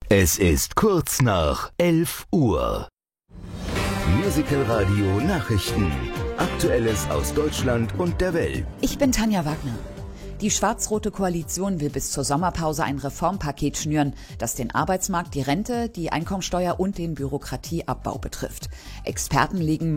Es ist kurz nach 11 Uhr. Musical Radio Nachrichten. Aktuelles aus Deutschland und der Welt. Ich bin Tanja Wagner. Die schwarz-rote Koalition will bis zur Sommerpause ein Reformpaket schnüren, das den Arbeitsmarkt, die Rente, die Einkommensteuer und den Bürokratieabbau betrifft. Experten legen